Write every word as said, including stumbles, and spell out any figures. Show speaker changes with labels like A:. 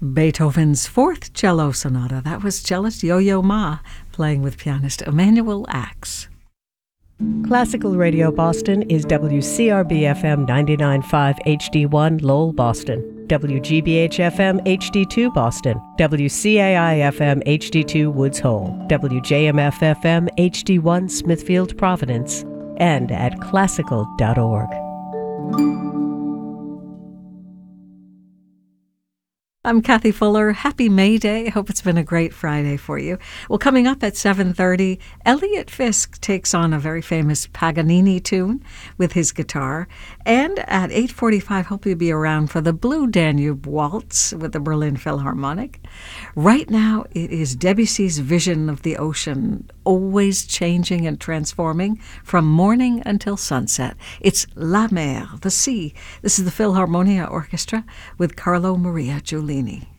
A: Beethoven's Fourth Cello Sonata. That was cellist Yo-Yo Ma playing with pianist Emanuel Axe.
B: Classical Radio Boston is W C R B F M ninety-nine point five H D one Lowell, Boston, W G B H F M H D two Boston, W C A I F M H D two Woods Hole, W J M F F M H D one Smithfield, Providence, and at classical dot org.
A: I'm Kathy Fuller. Happy May Day. I hope it's been a great Friday for you. Well, coming up at seven thirty, Elliot Fisk takes on a very famous Paganini tune with his guitar. And at eight forty-five, hope you'll be around for the Blue Danube Waltz with the Berlin Philharmonic. Right now, it is Debussy's vision of the ocean, always changing and transforming from morning until sunset. It's La Mer, the sea. This is the Philharmonia Orchestra with Carlo Maria Giulini.